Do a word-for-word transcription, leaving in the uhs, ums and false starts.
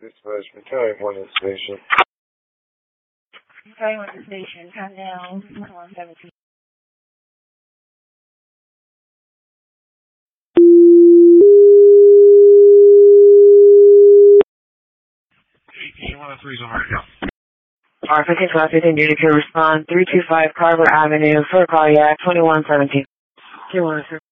Dispatch, McKay, one at the station. McKay, one at the station. Come down, one seventeen. eighteen one oh three is on radio. R fifteen Classic and duty to respond three two five Carver Avenue, Fort Collier, twenty-one seventeen. two one oh three.